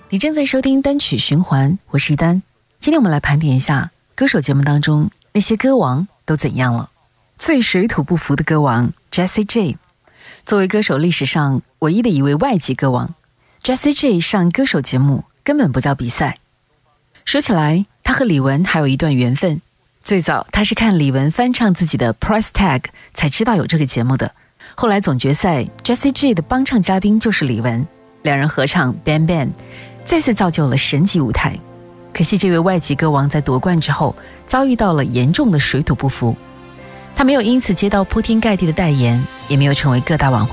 你正在收听单曲循环，我是一丹。今天我们来盘点一下歌手节目当中那些歌王都怎样了。最水土不服的歌王 Jessie J。 作为歌手历史上唯一的一位外籍歌王， Jessie J 上歌手节目根本不叫比赛。说起来，他和李玟还有一段缘分。最早他是看李玟翻唱自己的 Price Tag 才知道有这个节目的。后来总决赛 Jessie J 的帮唱嘉宾就是李玟，两人合唱 Bang Bang， 再次造就了神级舞台。可惜这位外籍歌王在夺冠之后遭遇到了严重的水土不服，他没有因此接到铺天盖地的代言，也没有成为各大晚会